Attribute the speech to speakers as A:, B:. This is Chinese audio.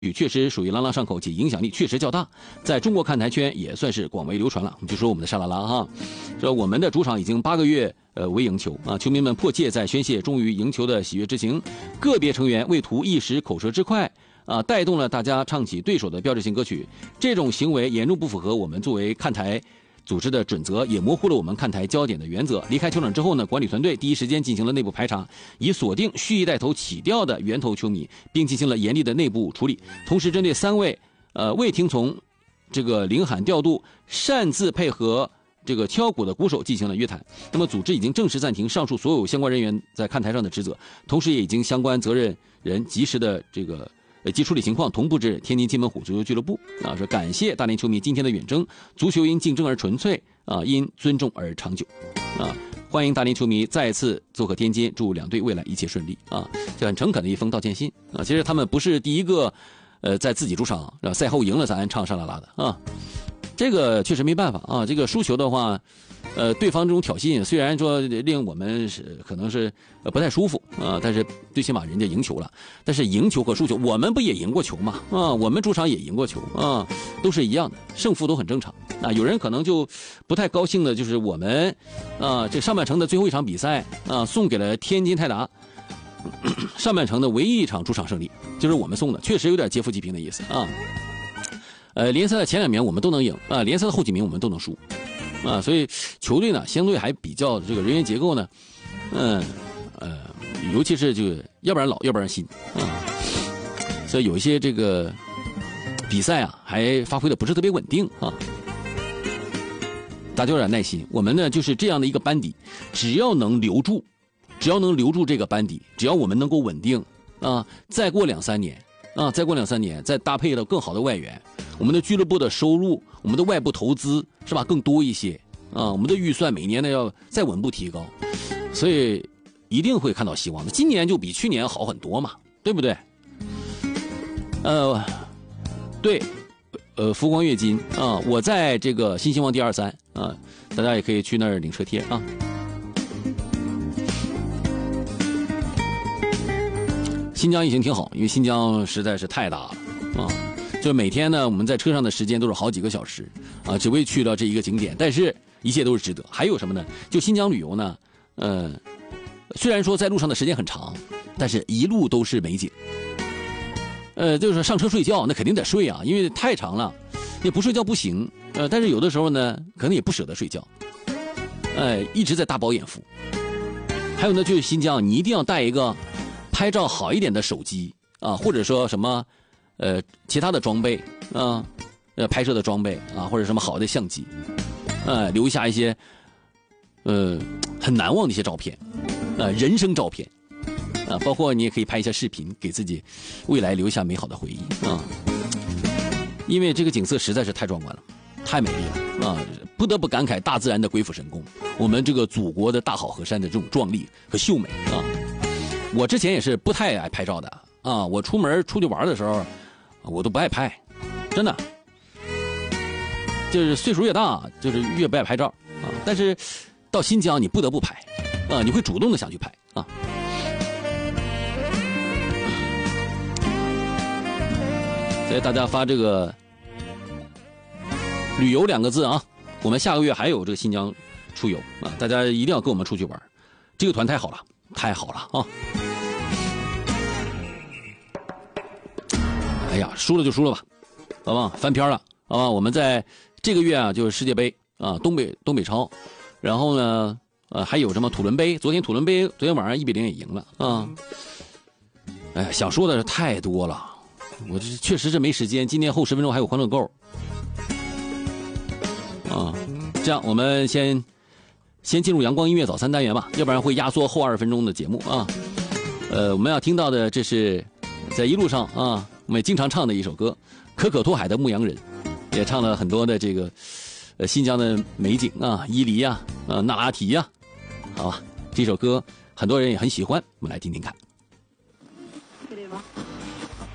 A: 确实属于朗朗上口，且影响力确实较大，在中国看台圈也算是广为流传了。我们就说我们的沙拉拉哈，说我们的主场已经8个月未赢球啊，球迷们迫切在宣泄终于赢球的喜悦之情，个别成员为图一时口舌之快啊，带动了大家唱起对手的标志性歌曲，这种行为严重不符合我们作为看台组织的准则，也模糊了我们看台焦点的原则。离开球场之后呢，管理团队第一时间进行了内部排查，以锁定蓄意带头起调的源头球迷，并进行了严厉的内部处理。同时，针对3位未听从这个领喊调度、擅自配合这个敲鼓的鼓手进行了约谈。那么，组织已经正式暂停上述所有相关人员在看台上的职责，同时也已经相关责任人及时的及处理情况同步至天津金门虎足球俱乐部啊，说感谢大连球迷今天的远征，足球因竞争而纯粹啊，因尊重而长久啊，欢迎大连球迷再次做客天津，祝2队未来一切顺利啊，这很诚恳的一封道歉信啊。其实他们不是第一个在自己主场赛后赢了咱唱沙拉拉的啊，这个确实没办法啊，这个输球的话。对方这种挑衅虽然说令我们可能是不太舒服啊，但是最起码人家赢球了。但是赢球和输球，我们不也赢过球吗？啊，我们主场也赢过球啊，都是一样的，胜负都很正常。啊，有人可能就不太高兴的，就是我们啊，这上半程的最后一场比赛啊，送给了天津泰达上半程的唯一一场主场胜利，就是我们送的，确实有点劫富济贫的意思啊。联赛的前2名我们都能赢啊，联赛的后几名我们都能输。啊，所以球队呢，相对还比较这个人员结构呢，尤其是这个要不然老，要不然新啊，所以有一些这个比赛啊，还发挥的不是特别稳定啊。大家有点耐心，我们呢就是这样的一个班底，只要能留住这个班底，只要我们能够稳定啊，再过2-3年啊，再搭配了更好的外援。我们的俱乐部的收入，我们的外部投资是吧更多一些啊？我们的预算每年呢要再稳步提高，所以一定会看到希望的。今年就比去年好很多嘛，对不对？对，福光跃金啊，我在这个新希望第23啊，大家也可以去那儿领车贴啊。新疆疫情挺好，因为新疆实在是太大了啊。就每天呢，我们在车上的时间都是好几个小时啊，只为去到这一个景点，但是一切都是值得。还有什么呢？就新疆旅游呢，虽然说在路上的时间很长，但是一路都是美景。就是上车睡觉，那肯定得睡啊，因为太长了，也不睡觉不行。但是有的时候呢，可能也不舍得睡觉，一直在大饱眼福。还有呢，就是新疆，你一定要带一个拍照好一点的手机啊，或者说什么。其他的装备啊，拍摄的装备啊，或者什么好的相机，留下一些很难忘的一些照片，人生照片，包括你也可以拍一下视频，给自己未来留下美好的回忆啊。因为这个景色实在是太壮观了，太美丽了啊，不得不感慨大自然的鬼斧神工，我们这个祖国的大好河山的这种壮丽和秀美啊。我之前也是不太爱拍照的啊，我出去玩的时候。我都不爱拍，真的，就是岁数越大，就是越不爱拍照啊。但是到新疆，你不得不拍啊，你会主动的想去拍啊。所以大家发这个旅游2个字啊，我们下个月还有这个新疆出游啊，大家一定要跟我们出去玩，这个团太好了，太好了啊！哎呀，输了就输了吧，好吧，翻篇了，好吧。我们在这个月啊，就是世界杯啊，东北超，然后呢，还有什么土伦杯？昨天晚上1-0也赢了啊。哎呀，想说的太多了，我这确实是没时间。今天后10分钟还有欢乐购啊，这样我们先进入阳光音乐早餐单元吧，要不然会压缩后20分钟的节目啊。我们要听到的这是在一路上啊。我们也经常唱的一首歌，可可托海的牧羊人，也唱了很多的这个新疆的美景啊，伊犁呀，那拉提呀，好吧，这首歌很多人也很喜欢，我们来听听看。对吧？